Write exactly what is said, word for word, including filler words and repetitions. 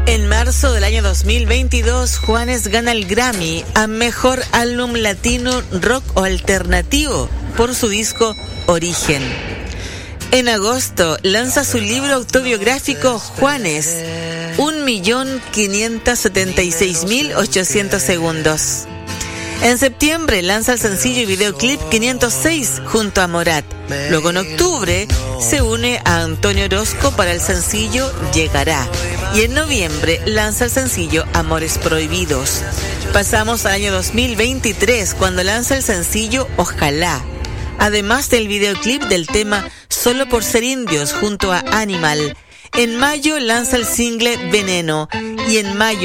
En marzo del año dos mil veintidós, Juanes gana el Grammy a Mejor Álbum Latino Rock o Alternativo por su disco Origen. En agosto lanza su libro autobiográfico Juanes, un millón quinientos setenta y seis mil ochocientos segundos. En septiembre lanza el sencillo y videoclip quinientos seis junto a Morat. Luego en octubre se une a Antonio Orozco para el sencillo Llegará. Y en noviembre lanza el sencillo Amores Prohibidos. Pasamos al año dos mil veintitrés cuando lanza el sencillo Ojalá. Además del videoclip del tema Solo por ser indios junto a Animal. En mayo lanza el single Veneno y en mayo